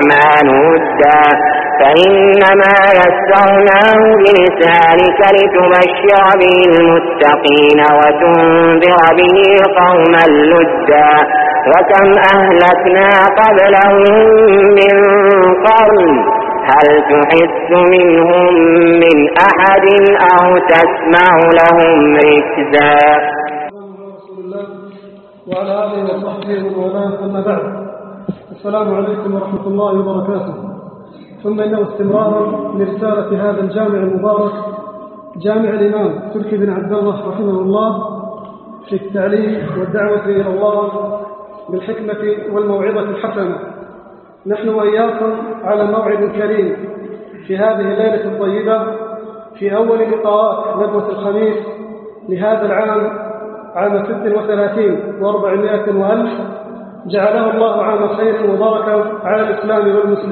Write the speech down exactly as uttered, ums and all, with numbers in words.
الرحمن ودا فإنما يسرناه بلسانك لتبشر به المتقين وتنذر به قوما لدا وكم أهلكنا قبلهم من قرن هل تحس منهم من أحد أو تسمع لهم ركزا. وعلى آله وصحبه ومن أما بعد. السلام عليكم ورحمة الله وبركاته. ثم إنه استمرارا لرسالة هذا الجامع المبارك جامع الإمام تركي بن عبد الله رحمه الله في التعليم والدعوة إلى الله بالحكمة والموعظة الحسنة. نحن وإياكم على موعد كريم في هذه الليلة الطيبة في أول لقاءات ندوة الخميس لهذا العام عام ست وثلاثين وأربعمائة وألف جعله الله عام خير وبركة على الإسلام والمسلمين.